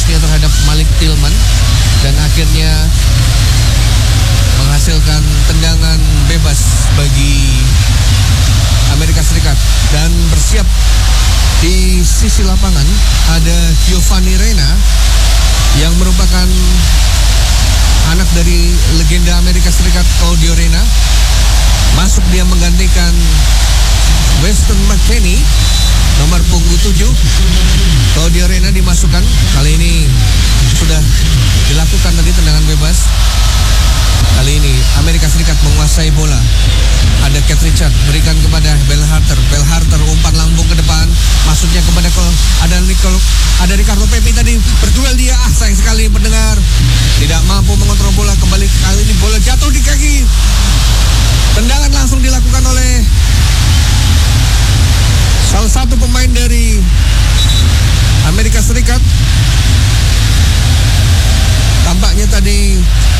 Bosnia terhadap Malik Tillman dan akhirnya menghasilkan tendangan bebas bagi Amerika Serikat. Dan bersiap di sisi lapangan ada Giovanni Reyna yang merupakan anak dari legenda Amerika Serikat Claudio Reyna. Masuk dia menggantikan Weston McKennie, nomor punggung 7. Claudio Reyna dimasukkan. Kali ini sudah dilakukan tadi tendangan bebas. Kali ini Amerika Serikat menguasai bola. Ada Cat Richard, berikan kepada Bell Harter. Bell Harter umpan lambung ke depan, masuknya kepada ada Ricardo Pepi tadi berduel dia. Sayang sekali pendengar tidak mampu mengontrol bola. Kembali kali ini bola jatuh di kaki. Tendangan langsung dilakukan oleh salah satu pemain dari Amerika Serikat. Tampaknya tadi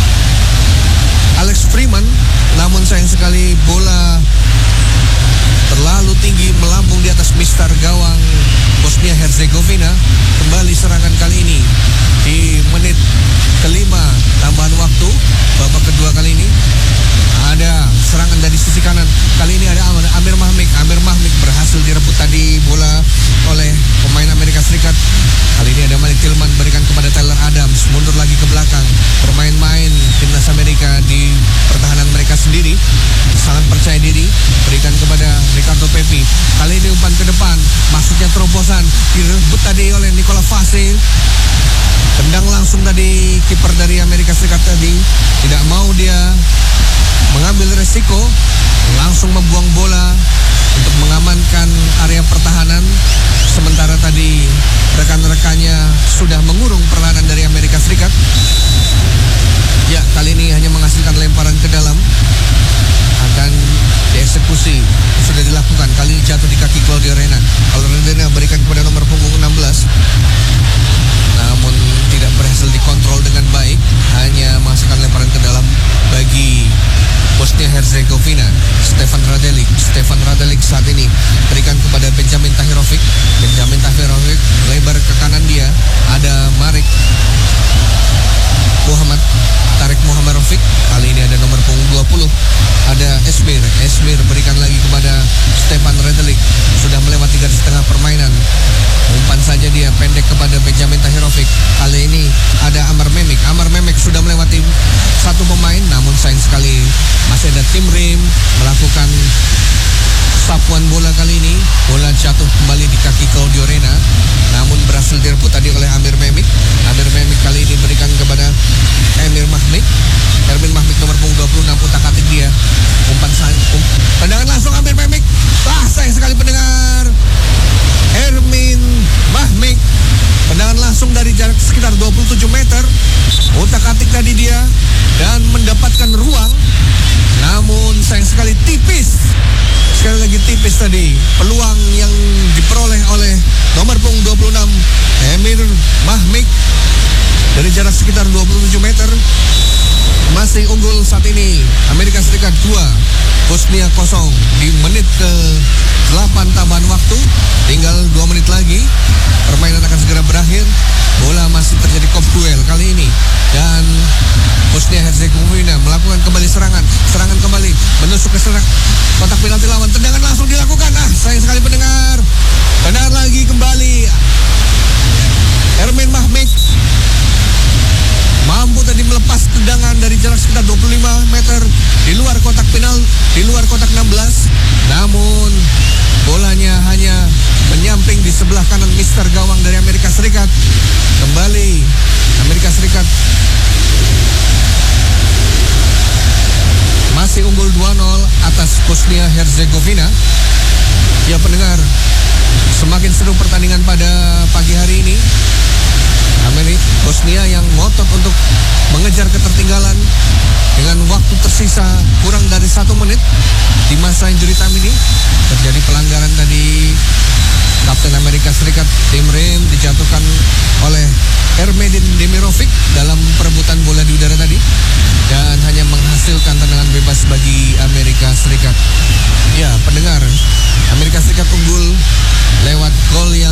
Alex Freeman, namun sayang sekali bola terlalu tinggi melambung di atas mistar gawang Bosnia Herzegovina. Kembali serangan kali ini di menit kelima tambahan waktu babak kedua. Kali ini ada serangan dari sisi kanan. Kali ini ada Amir Mahmik. Amir Mahmik berhasil direbut tadi bola oleh pemain Amerika Serikat. Kali ini ada Malik Tillman, berikan kepada Tyler Adams, mundur lagi ke belakang. Bermain-main timnas Amerika di pertahanan mereka sendiri, sangat percaya diri, berikan kepada Ricardo Pepi. Kali ini umpan ke depan, masuknya terobosan, direbut tadi oleh Nikola Vase. Tendang langsung tadi kiper dari Amerika Serikat tadi, tidak mau dia mengambil resiko, langsung membuang bola untuk mengamankan area pertahanan. Sementara tadi rekan-rekannya sudah mengurung perlawanan dari Amerika Serikat. Ya, kali ini hanya menghasilkan lemparan ke dalam. Akan dieksekusi, sudah dilakukan. Kali ini jatuh di kaki Claudio Reyna. Claudio Reyna berikan kepada nomor punggung 16. Namun tidak berhasil dikontrol dengan baik. Hanya menghasilkan lemparan ke dalam bagi Bosnia Herzegovina. Stefan Radelik saat ini berikan kepada Benjamin Tahirovic. Benjamin Tahirovic lebar ke kanan dia. Ada Tarek Muhammadovic. Kali ini ada nomor punggung 20. Ada Esmir berikan lagi kepada Stefan Radelik. Sudah melewati garis tengah permainan. Umpan saja dia pendek kepada Benjamin Tahirovic. Kali ini ada Amar Memik sudah melewati satu pemain, namun sayang sekali masih ada Tim Rim melakukan sapuan bola. Kali ini bola jatuh kembali di kaki Claudio Reyna, namun berhasil direbut tadi oleh Amir Memik. Amir Memik kali ini berikan kepada Ermin Mahmik nomor punggung 26, utak-atik dia. Tendangan langsung Amir Memik. Sayang sekali pendengar. Ermin Mahmik, tendangan langsung dari jarak sekitar 27 meter. Utak-atik tadi dia dan mendapatkan ruang, namun sayang sekali tipis. Sekali lagi tipis tadi peluang yang diperoleh oleh nomor punggung 26 Emir Mahmik dari jarak sekitar 27 meter. Masih unggul saat ini Amerika Serikat 2, Bosnia 0 di menit ke-8 tambahan waktu. Tinggal 2 menit lagi permainan akan segera berakhir. Bola masih terjadi kop duel kali ini, dan Bosnia Herzegovina melakukan kembali serangan kembali menusuk ke kotak penalti lawan. Tendangan langsung dilakukan. Sayang sekali pendengar. Tendangan lagi kembali. Ermin Mahmik mampu tadi melepas tendangan dari jarak sekitar 25 meter di luar kotak penal, di luar kotak 16. Namun bolanya hanya menyamping di sebelah kanan mister gawang dari Amerika Serikat. Kembali Amerika Serikat masih unggul 2-0 atas Bosnia Herzegovina. Ya pendengar, semakin seru pertandingan pada pagi hari ini. Bosnia yang ngotot untuk mengejar ketertinggalan dengan waktu tersisa kurang dari 1 menit di masa injury time ini. Terjadi pelanggaran tadi. Kapten Amerika Serikat Tim Rim dijatuhkan oleh Ermedin Demirovic dalam perebutan bola di udara tadi, dan hanya menghasilkan tendangan bebas bagi Amerika Serikat. Ya pendengar, Amerika Serikat unggul lewat gol